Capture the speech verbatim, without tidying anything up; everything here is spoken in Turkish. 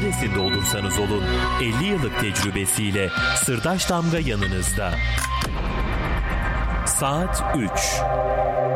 Neresinde olursanız olun elli yıllık tecrübesiyle Sırdaş Damga yanınızda. Saat üç.